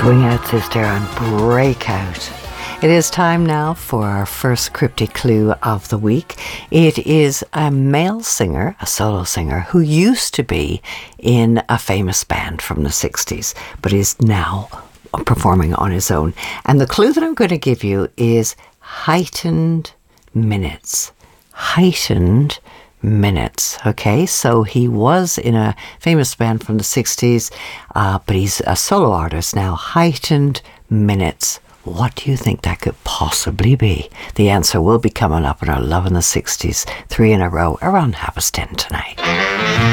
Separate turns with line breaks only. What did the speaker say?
Swing out, sister, and break out. It is time now for our first cryptic clue of the week. It is a male singer, a solo singer, who used to be in a famous band from the 60s, but is now performing on his own. And the clue that I'm going to give you is heightened minutes. Heightened minutes. Okay, so he was in a famous band from the 60s, but he's a solo artist now. Heightened minutes. What do you think that could possibly be? The answer will be coming up in our Love in the 60s, 3 in a row, around 10:30 tonight.